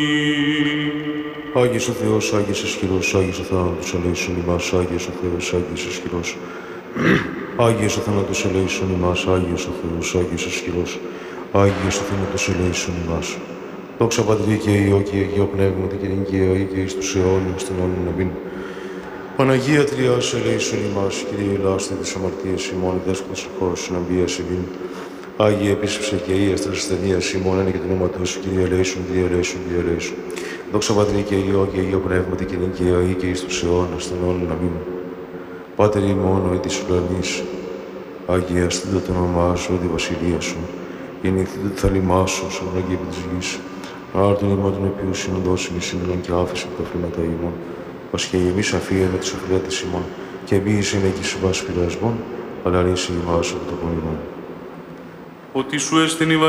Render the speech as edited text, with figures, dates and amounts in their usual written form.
Άγιος ο Θεός, Άγιος ισχυρός, Άγιος ο θάνατος ελέησον ημάς, Άγιος ο Θεός, Άγιος ισχυρός. Άγιος ο θάνατος ελέησον ημάς, Άγιος ο Θεός, Άγιος ισχυρός. Άγιος ο θάνατος ελέησον ημάς. Δόξα Πατρί και Υιό και Αγίο Πνεύματι και νυν και αεί και εις τους αιώνας των αιώνων αμήν. Παναγία Τριάς ελέησον ημάς, Kyrie ελάστε τις αμαρτίες ημών, δέσποτας χώρος συναμπίας ημίν. Άγιε επίσυψε και Υιές της ασθενείας ημών, ένα και το όνομα του σου, Kyrie ελέησον, Kyrie ελέησον, Kyrie ελέησον. Δόξα Πατρί και Υιό και Αγίο Πνεύματι και νυν και αεί και εις τους αιώνας των αιώνων αμήν. Πάτερ ημών ω της ουρανής, αγιαστείτε το όνομά σου, τη βασιλεία σου. Γεννηθείτε το θέλημά σου, σαν και επί της γης. Άρτον ημών οποίους συνοδώσιμοι σήμερα και άφησε από τα φρήματα ημών. Ως και εμείς αφίεμε τους οφειλέτες ημών, και εμείς είναι και συμβάσεις πειρασμών, αλλά ρίση ημάς από το πονηρόν. Ότι σου έστειν η